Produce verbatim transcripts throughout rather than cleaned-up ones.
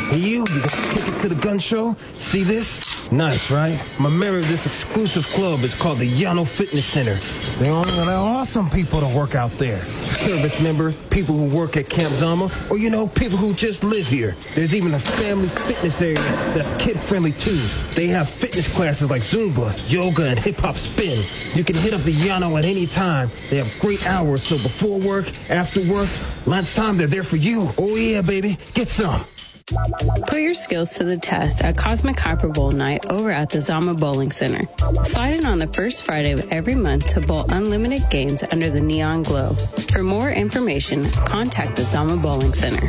Hey, you, you got tickets to the gun show? See this? Nice, right? I'm a member of this exclusive club. It's called the Llano Fitness Center. They're all they're awesome people to work out there. Service members, people who work at Camp Zama, or, you know, people who just live here. There's even a family fitness area that's kid-friendly, too. They have fitness classes like Zumba, yoga, and hip-hop spin. You can hit up the Llano at any time. They have great hours, so before work, after work, lunchtime, they're there for you. Oh, yeah, baby. Get some. Put your skills to the test at Cosmic Hyper Bowl Night over at the Zama Bowling Center. Slide in on the first Friday of every month to bowl unlimited games under the neon glow. For more information, contact the Zama Bowling Center.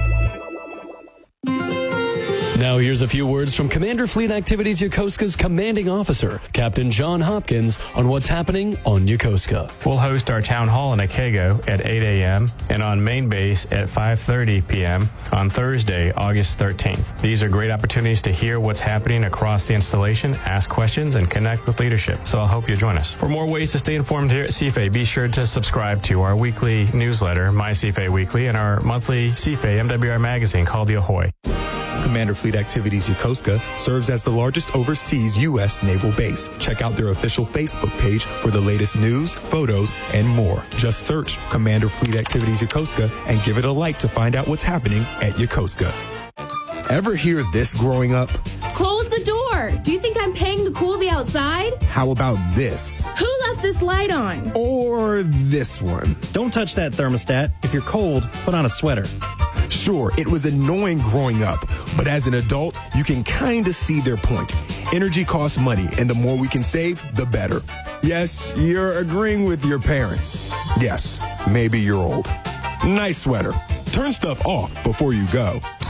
Now here's a few words from Commander Fleet Activities Yokosuka's commanding officer, Captain John Hopkins, on what's happening on Yokosuka. We'll host our town hall in Akego at eight a.m. and on main base at five thirty p.m. on Thursday, August thirteenth. These are great opportunities to hear what's happening across the installation, ask questions, and connect with leadership. So I hope you join us. For more ways to stay informed here at C F A, be sure to subscribe to our weekly newsletter, My C F A Weekly, and our monthly C F A M W R magazine called The Ahoy. Commander Fleet Activities Yokosuka serves as the largest overseas U S naval base. Check out their official Facebook page for the latest news, photos, and more. Just search Commander Fleet Activities Yokosuka and give it a like to find out what's happening at Yokosuka. Ever hear this growing up? Close the door! Do you think I'm paying to cool the outside? How about this? Who left this light on? Or this one? Don't touch that thermostat. If you're cold, put on a sweater. Sure, it was annoying growing up, but as an adult, you can kind of see their point. Energy costs money, and the more we can save, the better. Yes, you're agreeing with your parents. Yes, maybe you're old. Nice sweater. Turn stuff off before you go.